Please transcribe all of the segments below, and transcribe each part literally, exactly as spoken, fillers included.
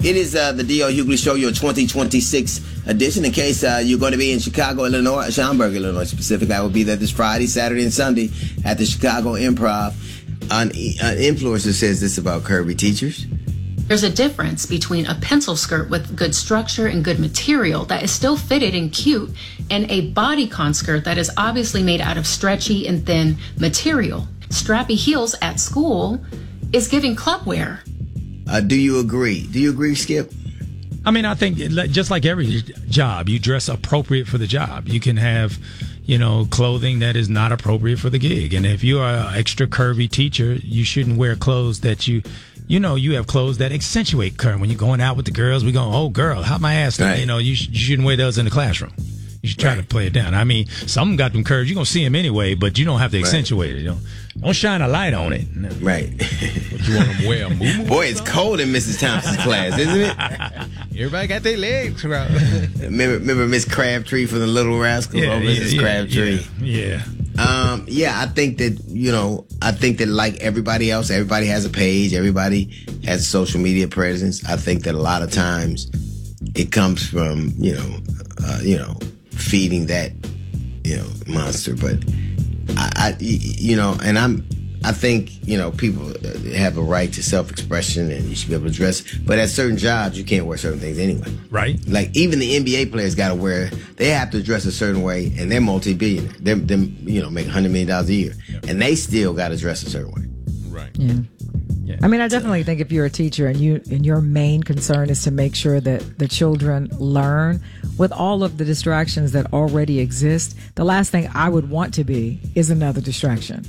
It is uh, the D L Hughley Show, your twenty twenty-six edition. In case uh, you're going to be in Chicago, Illinois, Schaumburg, Illinois specifically, I will be there this Friday, Saturday, and Sunday at the Chicago Improv. An, an influencer says this about curvy teachers. There's a difference between a pencil skirt with good structure and good material that is still fitted and cute and a bodycon skirt that is obviously made out of stretchy and thin material. Strappy heels at school is giving club wear. Uh, do you agree? Do you agree, Skip? I mean, I think just like every job, you dress appropriate for the job. You can have, you know, clothing that is not appropriate for the gig. And if you are an extra curvy teacher, you shouldn't wear clothes that you, you know, you have clothes that accentuate curve. When you're going out with the girls, we go, oh, girl, how my ass? Right. You know, you, sh- you shouldn't wear those in the classroom. You should try right. to play it down. I mean, some got them curves. You're going to see them anyway, but you don't have to accentuate right. it. You know? Don't shine a light on it. No. Right. What you want them to wear? A moo-moo? Boy, it's cold in Missus Thompson's class, isn't it? Everybody got their legs out. remember remember Miss Crabtree from the Little Rascals? Yeah, oh, Missus yeah, Crabtree. Yeah. yeah. Um, yeah, I think that, you know, I think that like everybody else, everybody has a page. Everybody has a social media presence. I think that a lot of times it comes from, you know, uh, you know, feeding that, you know, monster. But I, I, you know, and I'm, I think, you know, people have a right to self-expression and you should be able to dress. But at certain jobs, you can't wear certain things anyway. Right. Like even the N B A players got to wear, they have to dress a certain way and they're multi-billionaire. They're, they're you know, make one hundred million dollars a year. Yep. And they still got to dress a certain way. Right. Yeah. Yeah. I mean, I definitely think if you're a teacher and you and your main concern is to make sure that the children learn with all of the distractions that already exist, the last thing I would want to be is another distraction.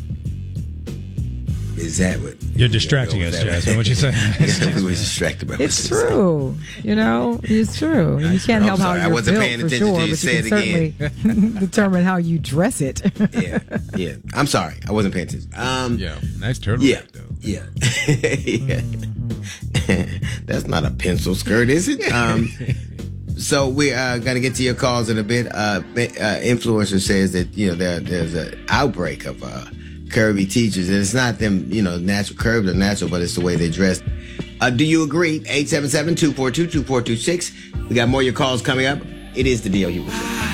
Is that what you're distracting you know, us, Jasmine? What you say? We were distracted by It's true. You know, it's true. You can't help how you're built for sure, but you can certainly determine how you dress it. yeah, yeah. I'm sorry, I wasn't paying attention. Um, yeah, nice turtleneck yeah, though. Yeah, yeah. Mm-hmm. That's not a pencil skirt, is it? Um, so we uh, got to get to your calls in a bit. Uh, uh, influencer says that you know there, there's an outbreak of. Uh, curvy teachers, and it's not them, you know, natural curves are natural, but it's the way they dress. Uh, do you agree? eight seven seven, two four two, two four two six. We got more of your calls coming up. It is the D L Hughley Show.